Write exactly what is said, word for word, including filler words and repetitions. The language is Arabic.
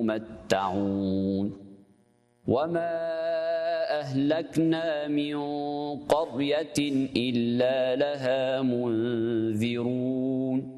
يمتعون وما أهلكنا من قرية إلا لها منذرون